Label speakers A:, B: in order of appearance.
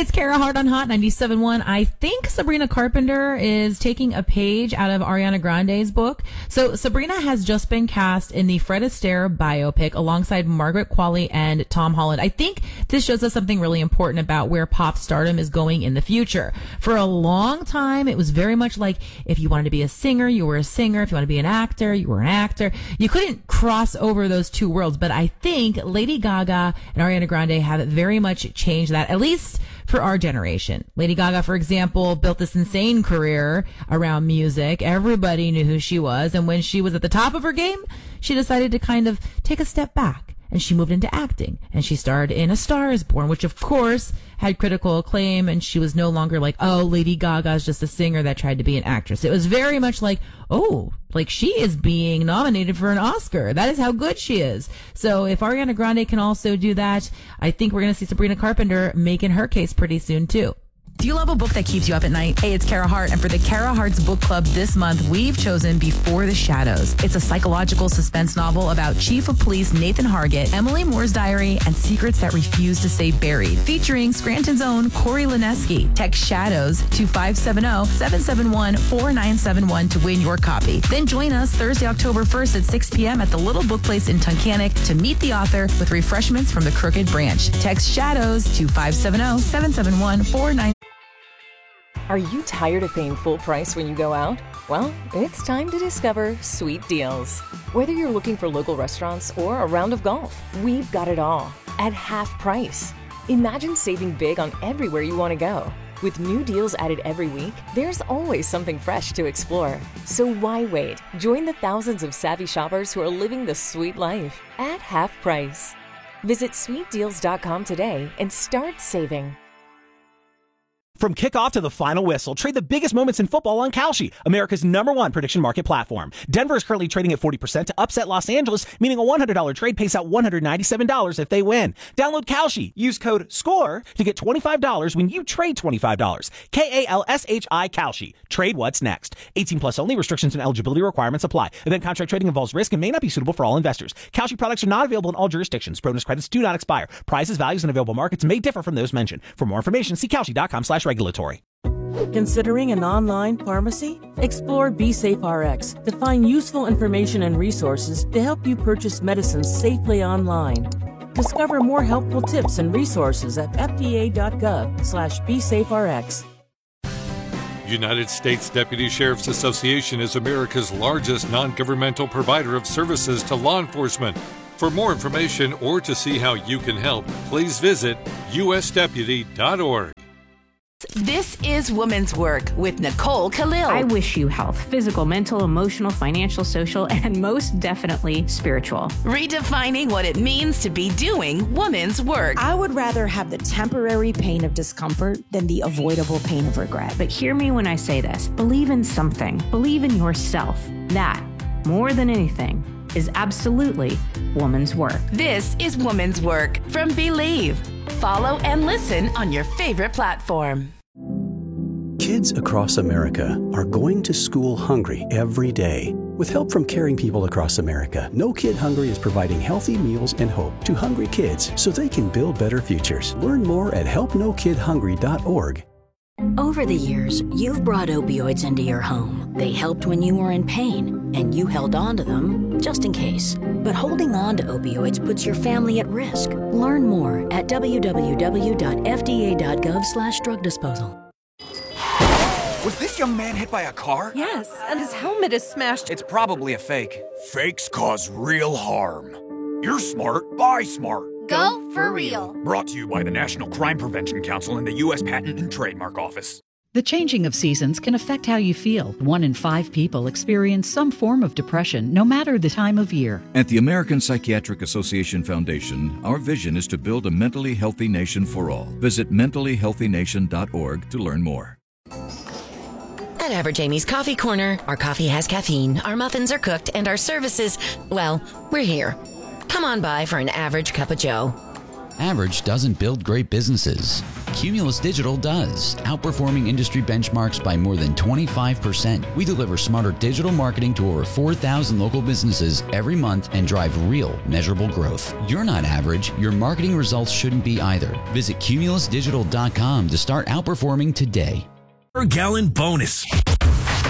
A: it's Kara Hart on Hot 97.1. I think Sabrina Carpenter is taking a page out of Ariana Grande's book. So Sabrina has just been cast in the Fred Astaire biopic alongside Margaret Qualley and Tom Holland. I think this shows us something really important about where pop stardom is going in the future. For a long time, it was very much like if you wanted to be a singer, you were a singer. If you wanted to be an actor, you were an actor. You couldn't cross over those two worlds. But I think Lady Gaga and Ariana Grande have very much changed that, at least for our generation. Lady Gaga, for example, built this insane career around music. Everybody knew who she was. And when she was at the top of her game, she decided to kind of take a step back. And she moved into acting. And she starred in A Star is Born, which of course had critical acclaim. And she was no longer like, oh, Lady Gaga is just a singer that tried to be an actress. It was very much like, oh, like she is being nominated for an Oscar. That is how good she is. So if Ariana Grande can also do that, I think we're going to see Sabrina Carpenter making her case pretty soon too. Do you love a book that keeps you up at night? Hey, it's Kara Hart, and for the Kara Hart's Book Club this month, we've chosen Before the Shadows. It's a psychological suspense novel about Chief of Police Nathan Hargett, Emily Moore's diary, and secrets that refuse to stay buried. Featuring Scranton's own Corey Lineski. Text SHADOWS to 570-771-4971 to win your copy. Then join us Thursday, October 1st at 6 p.m. at the Little Book Place in Tunkhannock to meet the author with refreshments from the Crooked Branch. Text SHADOWS to 570-771-4971.
B: Are you tired of paying full price when you go out? Well, it's time to discover Sweet Deals. Whether you're looking for local restaurants or a round of golf, we've got it all at half price. Imagine saving big on everywhere you want to go. With new deals added every week, there's always something fresh to explore. So why wait? Join the thousands of savvy shoppers who are living the sweet life at half price. Visit sweetdeals.com today and start saving.
C: From kickoff to the final whistle, trade the biggest moments in football on Kalshi, America's #1 prediction market platform. Denver is currently trading at 40% to upset Los Angeles, meaning a $100 trade pays out $197 if they win. Download Kalshi. Use code SCORE to get $25 when you trade $25. Kalshi. Kalshi. Trade what's next. 18 plus only. Restrictions and eligibility requirements apply. Event contract trading involves risk and may not be suitable for all investors. Kalshi products are not available in all jurisdictions. Bonus credits do not expire. Prices, values, and available markets may differ from those mentioned. For more information, see Kalshi.com/regulatory.
D: Considering an online pharmacy? Explore BeSafeRx to find useful information and resources to help you purchase medicines safely online. Discover more helpful tips and resources at fda.gov/BeSafeRx.
E: United States Deputy Sheriff's Association is America's largest non-governmental provider of services to law enforcement. For more information or to see how you can help, please visit usdeputy.org.
F: This is Women's Work with Nicole Khalil.
G: I wish you health, physical, mental, emotional, financial, social, and most definitely spiritual.
F: Redefining what it means to be doing women's work.
H: I would rather have the temporary pain of discomfort than the avoidable pain of regret.
G: But hear me when I say this. Believe in something. Believe in yourself. That, more than anything, is absolutely woman's work.
F: This is Woman's Work from Believe. Follow and listen on your favorite platform.
I: Kids across America are going to school hungry every day. With help from caring people across America, No Kid Hungry is providing healthy meals and hope to hungry kids so they can build better futures. Learn more at helpnokidhungry.org.
J: Over the years, you've brought opioids into your home. They helped when you were in pain, and you held on to them just in case. But holding on to opioids puts your family at risk. Learn more at www.fda.gov/drug disposal.
K: Was this young man hit by a car?
L: Yes, and his helmet is smashed.
K: It's probably a fake. Fakes cause real harm. You're smart. Buy smart.
M: Go for real.
K: Brought to you by the National Crime Prevention Council and the U.S. Patent and Trademark Office.
N: The changing of seasons can affect how you feel. 1 in 5 people experience some form of depression, no matter the time of year.
O: At the American Psychiatric Association Foundation, our vision is to build a mentally healthy nation for all. Visit mentallyhealthynation.org to learn more.
P: At Average Amy's Coffee Corner, our coffee has caffeine, our muffins are cooked, and our services, well, we're here. Come on by for an average cup of joe.
Q: Average doesn't build great businesses.
M: Cumulus Digital does, outperforming industry benchmarks by more than 25%. We deliver smarter digital marketing to over 4,000 local businesses every month and drive real, measurable growth. You're not average. Your marketing results shouldn't be either. Visit cumulusdigital.com to start outperforming today.
Q: Per gallon bonus.